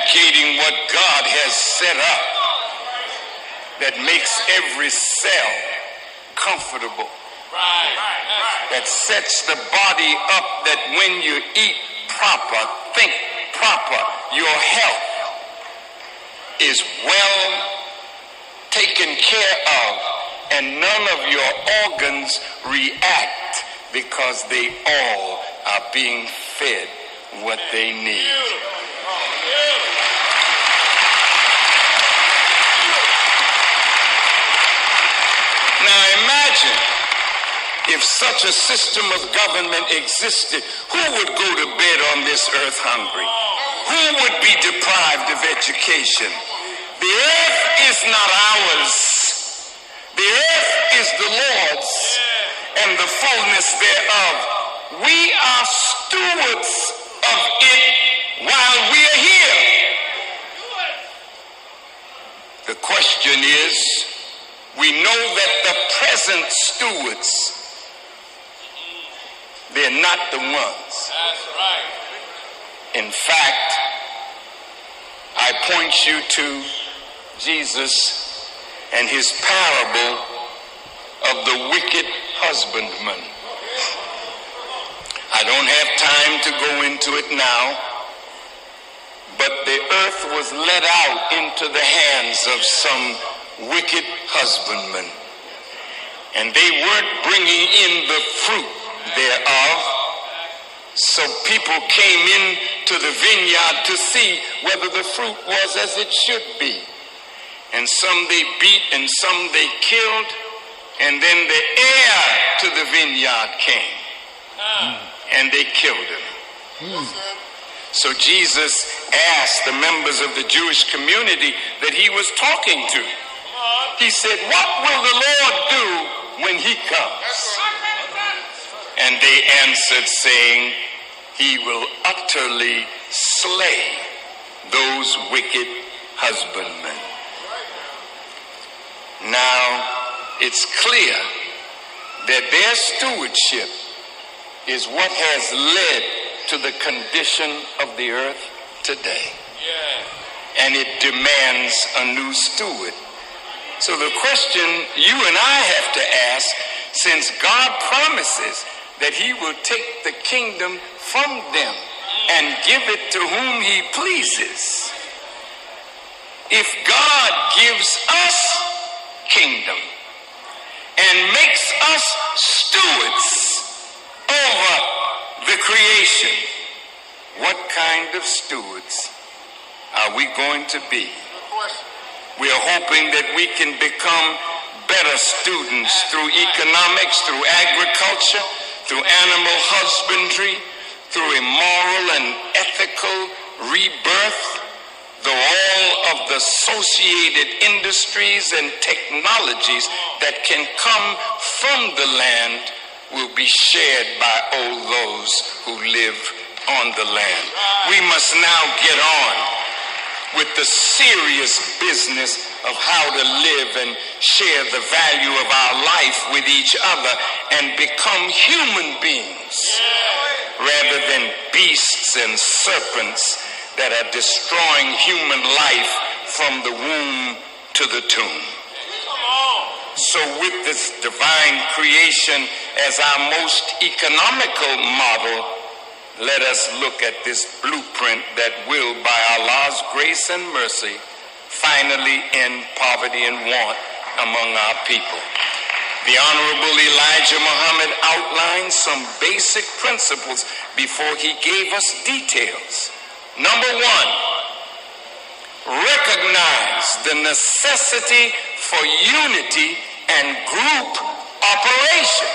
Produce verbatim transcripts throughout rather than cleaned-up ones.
eradicating what God has set up that makes every cell comfortable, that sets the body up that when you eat proper, think proper, your health is well taken care of, and none of your organs react because they all are being fed what they need. Now imagine if such a system of government existed, who would go to bed on this earth hungry? Who would be deprived of education? The earth is not ours. The earth is the Lord's and the fullness thereof. We are stewards of it while we are here. The question is, we know that the present stewards, they're not the ones. That's right. In fact, I point you to Jesus and his parable of the wicked husbandman. I don't have time to go into it now, but the earth was let out into the hands of some wicked husbandmen, and they weren't bringing in the fruit thereof. So people came into the vineyard to see whether the fruit was as it should be. And some they beat and some they killed, and then the heir to the vineyard came and they killed him. Mm. So Jesus asked the members of the Jewish community that he was talking to, he said, what will the Lord do when he comes? And they answered, saying, he will utterly slay those wicked husbandmen. Now, it's clear that their stewardship is what has led to the condition of the earth today. Yeah. And it demands a new steward. So the question you and I have to ask, since God promises that he will take the kingdom from them and give it to whom he pleases, if God gives us kingdom and makes us stewards over the creation, what kind of stewards are we going to be? We are hoping that we can become better students through economics, through agriculture, through animal husbandry, through a moral and ethical rebirth, though all of the associated industries and technologies that can come from the land will be shared by all those who live on the land. We must now get on with the serious business of how to live and share the value of our life with each other and become human beings rather than beasts and serpents that are destroying human life from the womb to the tomb. So with this divine creation as our most economical model, let us look at this blueprint that will, by Allah's grace and mercy, finally end poverty and want among our people. The Honorable Elijah Muhammad outlined some basic principles before he gave us details. Number one, recognize the necessity for unity and group operation.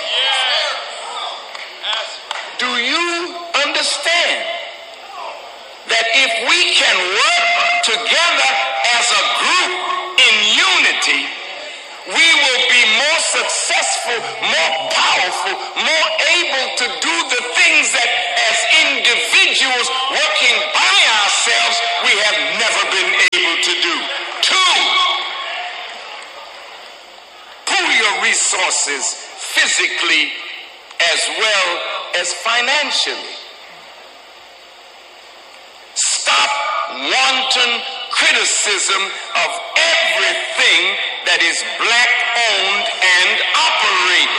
Do you understand that if we can work together as a group in unity, we will be more successful, more powerful, more able to do the things that as individuals working by ourselves we have never been able to do. Two, pool your resources physically as well as financially. Stop one wanton criticism of everything that is black-owned and operated.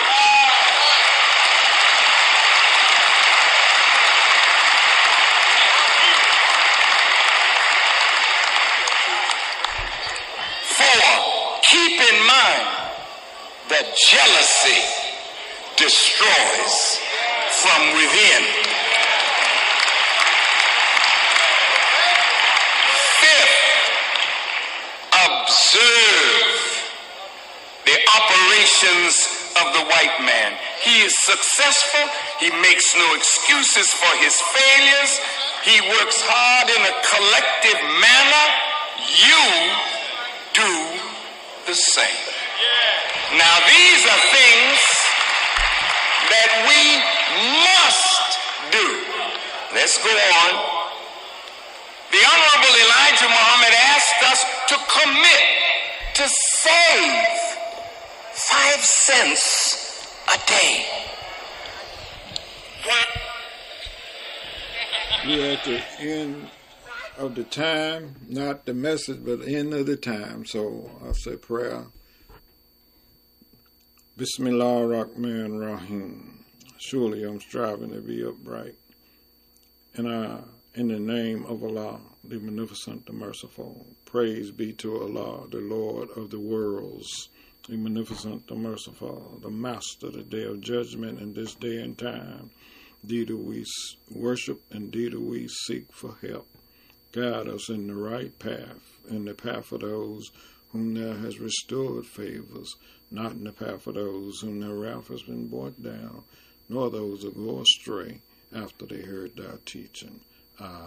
Four, keep in mind that jealousy destroys from within. Fifth, observe the operations of the white man. He is successful. He makes no excuses for his failures. He works hard in a collective manner. You do the same. Now, these are things that we must do. Let's go on. The Honorable Elijah Muhammad asked us to commit to save five cents a day. We're at the end of the time, not the message, but the end of the time. So I'll say prayer. Bismillah ar-Rahman ar-Rahim. Surely I'm striving to be upright. And I, in the name of Allah, the Magnificent, the Merciful, praise be to Allah, the Lord of the worlds, the Magnificent, the Merciful, the Master, the Day of Judgment, in this day and time. Indeed do we worship, indeed do we seek for help. Guide us in the right path, in the path of those whom thou hast restored favors, not in the path of those whom their wrath has been brought down, nor those that go astray after they heard thy teaching. Uh,